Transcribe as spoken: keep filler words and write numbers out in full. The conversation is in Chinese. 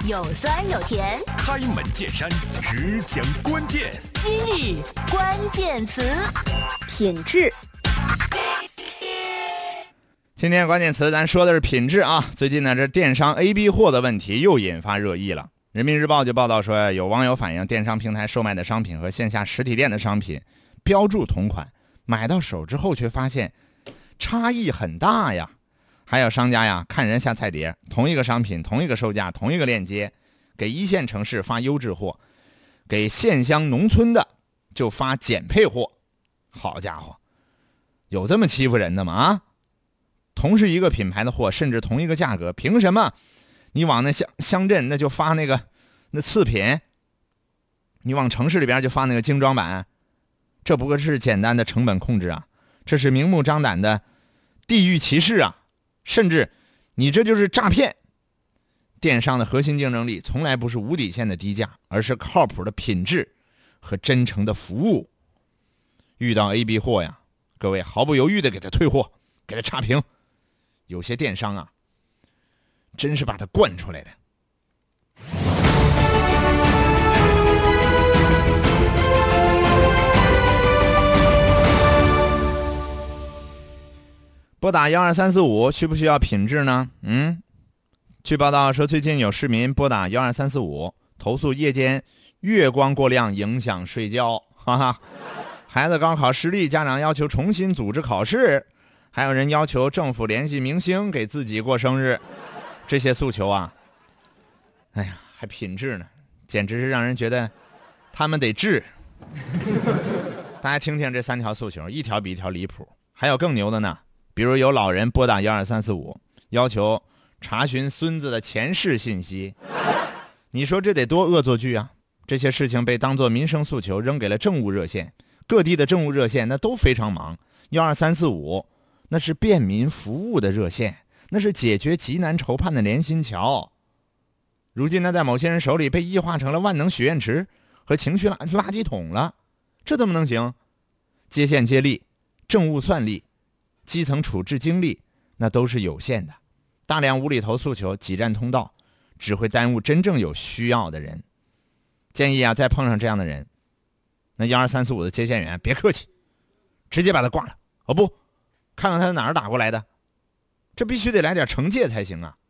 有酸有甜， 开门见山，只讲关键。 今日关键词， 品质。 今天关键词咱说的是品质啊。最近呢，这电商 A B 货的问题又引发热议了。人民日报就报道说，有网友反映电商平台售卖的商品和线下实体店的商品标注同款，买到手之后却发现差异很大呀。还有商家呀，看人下菜碟，同一个商品，同一个售价，同一个链接，给一线城市发优质货，给县乡农村的就发减配货。好家伙，有这么欺负人的吗？啊，同是一个品牌的货，甚至同一个价格，凭什么你往那乡乡镇那就发那个那次品，你往城市里边就发那个精装版？这不过是简单的成本控制啊，这是明目张胆的地域歧视啊，甚至你这就是诈骗。电商的核心竞争力从来不是无底线的低价，而是靠谱的品质和真诚的服务。遇到 A B 货呀，各位毫不犹豫的给他退货，给他差评。有些电商啊，真是把它惯出来的。拨打幺二三四五需不需要品质呢？嗯，据报道说，最近有市民拨打幺二三四五投诉夜间月光过亮影响睡觉，哈哈。孩子高考失利，家长要求重新组织考试，还有人要求政府联系明星给自己过生日，这些诉求啊，哎呀，还品质呢，简直是让人觉得他们得治。大家听听这三条诉求，一条比一条离谱。还有更牛的呢，比如有老人拨打幺二三四五，要求查询孙子的前世信息。你说这得多恶作剧啊！这些事情被当作民生诉求扔给了政务热线，各地的政务热线那都非常忙。幺二三四五那是便民服务的热线，那是解决急难愁盼的连心桥。如今呢，在某些人手里被异化成了万能许愿池和情绪垃垃圾桶了，这怎么能行？接线接力、政务算力、基层处置精力，那都是有限的。大量无厘头诉求挤占通道，只会耽误真正有需要的人。建议啊，再碰上这样的人，那幺二三四五的接线员别客气，直接把他挂了。哦不，看看他是哪儿打过来的，这必须得来点惩戒才行啊。